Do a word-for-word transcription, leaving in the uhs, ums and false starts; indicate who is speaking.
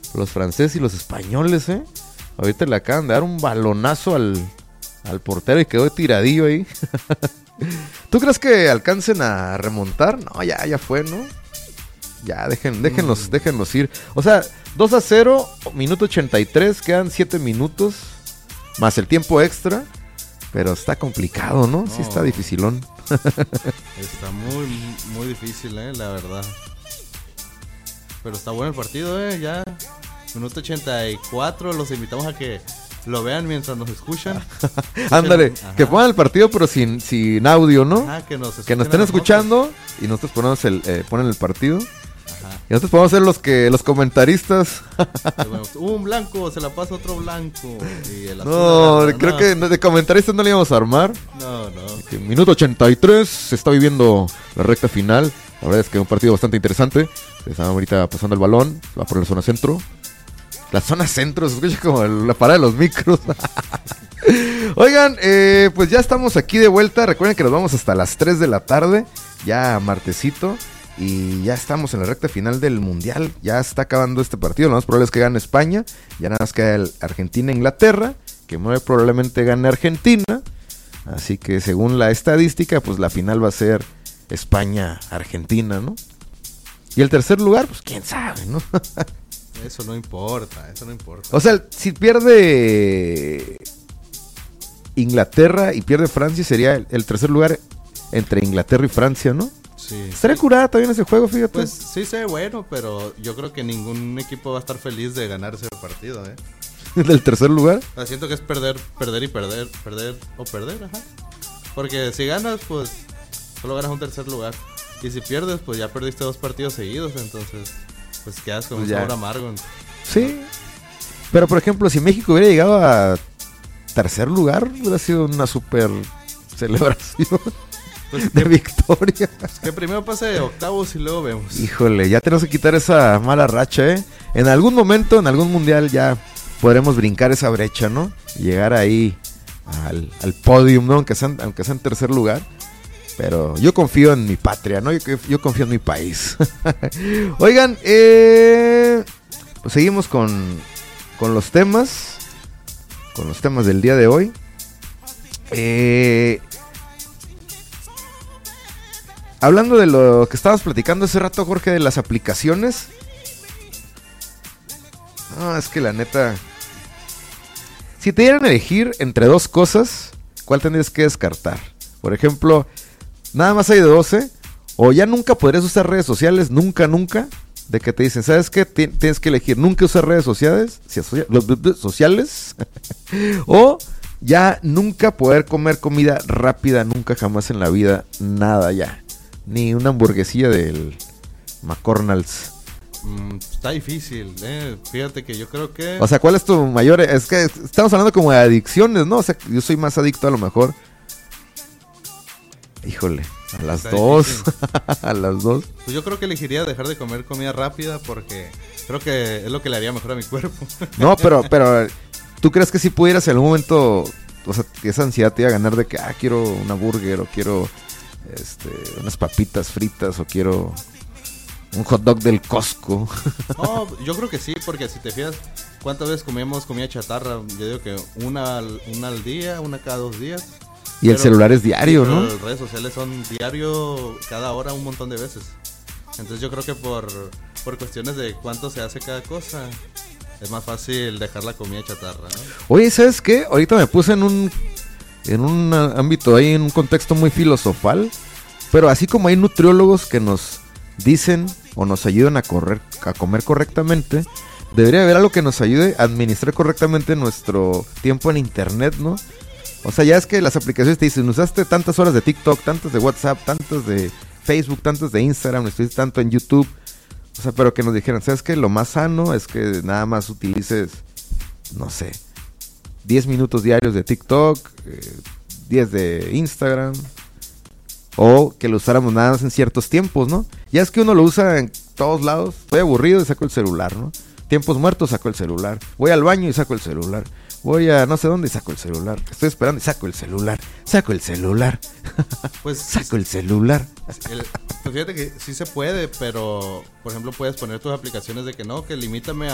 Speaker 1: los franceses y los españoles, ¿eh? Ahorita le acaban de dar un balonazo al, al portero y quedó tiradillo ahí. ¿Tú crees que alcancen a remontar? No, ya, ya fue, ¿no? Ya, dejen, déjenlos, mm. déjenlos ir. O sea, dos a cero, minuto ochenta y tres, quedan siete minutos, más el tiempo extra. Pero está complicado, ¿no? no. Sí está dificilón.
Speaker 2: Está muy, muy difícil, ¿eh? La verdad. Pero está bueno el partido, ¿eh? Ya, minuto ochenta y cuatro, los invitamos a que lo vean mientras nos escuchan.
Speaker 1: Ándale, que pongan el partido pero sin, sin audio, ¿no?
Speaker 2: Ajá, que nos,
Speaker 1: que nos estén escuchando y nosotros ponemos el, eh, ponen el partido.
Speaker 2: Ajá.
Speaker 1: Y nosotros podemos ser los que los comentaristas.
Speaker 2: Bueno, un blanco, se la pasa otro blanco. Y el
Speaker 1: no,
Speaker 2: azul,
Speaker 1: creo
Speaker 2: no.
Speaker 1: que de comentaristas no le íbamos a armar.
Speaker 2: No, no.
Speaker 1: Que minuto ochenta y tres, se está viviendo la recta final. La verdad es que es un partido bastante interesante. Se está ahorita pasando el balón, va por la zona centro. La zona centro, se escucha como el, la parada de los micros. Oigan, eh, pues ya estamos aquí de vuelta. Recuerden que nos vamos hasta las tres de la tarde, ya martesito. Y ya estamos en la recta final del Mundial. Ya está acabando este partido. Lo más probable es que gane España. Ya nada más queda el Argentina-Inglaterra, que muy probablemente gane Argentina. Así que según la estadística, pues la final va a ser España-Argentina, ¿no? Y el tercer lugar, pues quién sabe, ¿no?
Speaker 2: Eso no importa, eso no importa.
Speaker 1: O sea, si pierde Inglaterra y pierde Francia, sería el, el tercer lugar entre Inglaterra y Francia, ¿no?
Speaker 2: Sí.
Speaker 1: Estaría
Speaker 2: sí.
Speaker 1: curada también ese juego, fíjate.
Speaker 2: Pues sí sé, bueno, pero yo creo que ningún equipo va a estar feliz de ganar ese partido, ¿eh?
Speaker 1: ¿Del tercer lugar?
Speaker 2: O sea, siento que es perder, perder y perder, perder o perder, ajá. Porque si ganas, pues solo ganas un tercer lugar. Y si pierdes, pues ya perdiste dos partidos seguidos, entonces pues quedas con un sabor amargo.
Speaker 1: Sí, pero por ejemplo, si México hubiera llegado a tercer lugar, hubiera sido una super celebración. Pues de que, victoria.
Speaker 2: Que primero pase octavos y luego vemos.
Speaker 1: Híjole, ya tenemos que quitar esa mala racha, ¿eh? En algún momento, en algún mundial ya podremos brincar esa brecha, ¿no? Y llegar ahí al, al podium, ¿no? Aunque sea, aunque sea en tercer lugar. Pero yo confío en mi patria, ¿no? Yo, yo confío en mi país. Oigan, eh, pues seguimos con, con los temas. Con los temas del día de hoy. Eh... Hablando de lo que estabas platicando hace rato, Jorge, de las aplicaciones. No, es que la neta... Si te dieran a elegir entre dos cosas, ¿cuál tendrías que descartar? Por ejemplo, nada más hay de doce. O ya nunca podrías usar redes sociales, nunca, nunca. De que te dicen, ¿sabes qué? Tienes que elegir nunca usar redes sociales. Sociales. O ya nunca poder comer comida rápida, nunca jamás en la vida. Nada ya. Ni una hamburguesilla del McDonald's.
Speaker 2: Mm, está difícil, eh. Fíjate que yo creo que...
Speaker 1: O sea, ¿cuál es tu mayor...? Es que estamos hablando como de adicciones, ¿no? O sea, yo soy más adicto a lo mejor. Híjole, a las está dos. A las dos.
Speaker 2: Pues yo creo que elegiría dejar de comer comida rápida porque creo que es lo que le haría mejor a mi cuerpo.
Speaker 1: No, pero, pero ¿tú crees que si pudieras en algún momento... O sea, que esa ansiedad te iba a ganar de que, ah, quiero una burger o quiero... Este, unas papitas fritas o quiero un hot dog del Costco?
Speaker 2: No, yo creo que sí, porque si te fijas cuántas veces comíamos comida chatarra, yo digo que una, una al día, una cada dos días.
Speaker 1: Y pero, el celular es diario,
Speaker 2: sí,
Speaker 1: ¿no?
Speaker 2: Las redes sociales son diario, cada hora, un montón de veces. Entonces yo creo que por, por cuestiones de cuánto se hace cada cosa, es más fácil dejar la comida chatarra, ¿no?
Speaker 1: Oye, ¿sabes qué? Ahorita me puse en un... en un ámbito ahí, en un contexto muy filosofal, pero así como hay nutriólogos que nos dicen o nos ayudan a correr, a comer correctamente, debería haber algo que nos ayude a administrar correctamente nuestro tiempo en internet, ¿no? O sea, ya es que las aplicaciones te dicen, usaste tantas horas de TikTok, tantas de WhatsApp, tantas de Facebook, tantas de Instagram, estuviste tanto en YouTube, o sea, pero que nos dijeran, ¿sabes qué? Lo más sano es que nada más utilices, no sé, diez minutos diarios de TikTok, eh, diez de Instagram, o que lo usáramos nada más en ciertos tiempos, ¿no? Ya es que uno lo usa en todos lados. Estoy aburrido y saco el celular, ¿no? Tiempos muertos, saco el celular. Voy al baño y saco el celular. Voy a no sé dónde y saco el celular. Estoy esperando y saco el celular. Saco el celular. Pues saco el celular.
Speaker 2: El, pues fíjate que sí se puede, pero por ejemplo puedes poner tus aplicaciones de que no, que limítame